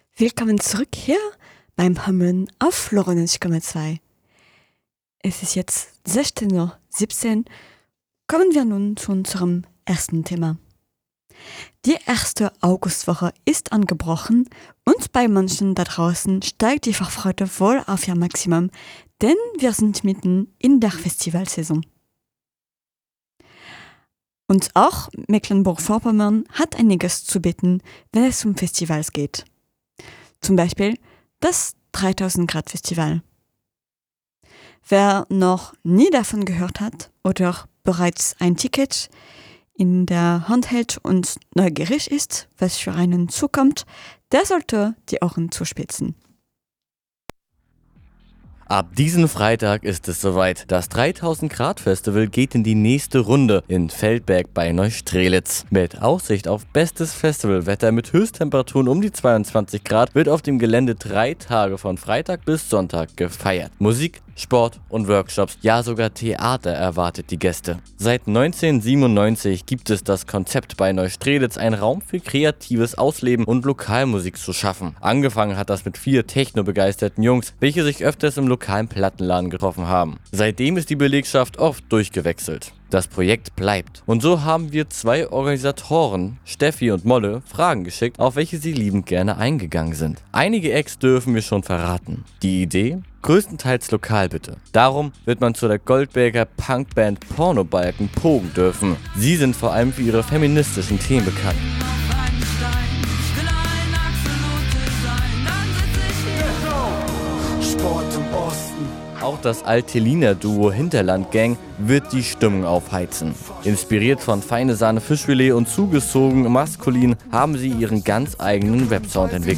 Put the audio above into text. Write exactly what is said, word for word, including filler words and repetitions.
Willkommen zurück hier beim Hammeln auf neunundneunzig Komma zwei. Es ist jetzt sechzehn Uhr siebzehn. Kommen wir nun zu unserem ersten Thema. Die erste Augustwoche ist angebrochen und bei manchen da draußen steigt die Vorfreude wohl auf ihr Maximum, denn wir sind mitten in der Festivalsaison. Und auch Mecklenburg-Vorpommern hat einiges zu bieten, wenn es um Festivals geht. Zum Beispiel das dreitausend Grad Festival. Wer noch nie davon gehört hat oder bereits ein Ticket in der Hand hält und neugierig ist, was für einen zukommt, der sollte die Ohren zuspitzen. Ab diesen Freitag ist es soweit. Das dreitausend Grad Festival geht in die nächste Runde in Feldberg bei Neustrelitz. Mit Aussicht auf bestes Festivalwetter mit Höchsttemperaturen um die zweiundzwanzig Grad wird auf dem Gelände drei Tage von Freitag bis Sonntag gefeiert. Musik, Sport und Workshops, ja sogar Theater erwartet die Gäste. Seit neunzehnhundertsiebenundneunzig gibt es das Konzept bei Neustrelitz, einen Raum für kreatives Ausleben und Lokalmusik zu schaffen. Angefangen hat das mit vier technobegeisterten Jungs, welche sich öfters im lokalen Plattenladen getroffen haben. Seitdem ist die Belegschaft oft durchgewechselt. Das Projekt bleibt. Und so haben wir zwei Organisatoren, Steffi und Molle, Fragen geschickt, auf welche sie liebend gerne eingegangen sind. Einige Acts dürfen wir schon verraten. Die Idee? Größtenteils lokal bitte. Darum wird man zu der Goldberger Punkband Pornobalken pogen dürfen. Sie sind vor allem für ihre feministischen Themen bekannt. Auch das Alteliner Duo Hinterland Gang wird die Stimmung aufheizen. Inspiriert von Feine Sahne Fischfilet und zugezogen maskulin haben sie ihren ganz eigenen Websound entwickelt.